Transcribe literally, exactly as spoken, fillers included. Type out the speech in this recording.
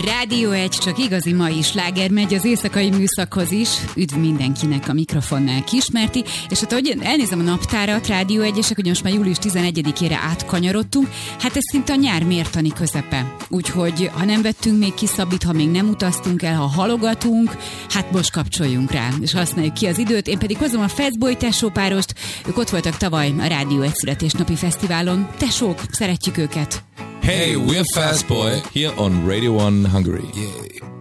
Rádió egy, csak igazi mai sláger megy az éjszakai műszakhoz is. Üdv mindenkinek a mikrofonnál Kismerti. És hát ahogy elnézem a naptárat, Rádió egyesek, hogy most már július tizenegyedikére átkanyarodtunk, hát ez szinte a nyár mértani közepe. Úgyhogy ha nem vettünk még ki Szabit, ha még nem utaztunk el, ha halogatunk, hát most kapcsoljunk rá, és használjuk ki az időt. Én pedig hozom a Fastboy tesópárost, ők ott voltak tavaly a Rádió egy születésnapi fesztiválon. Tesók, szeretjük őket! Hey, we're Fastboy here on Radio one Hungary. Yeah.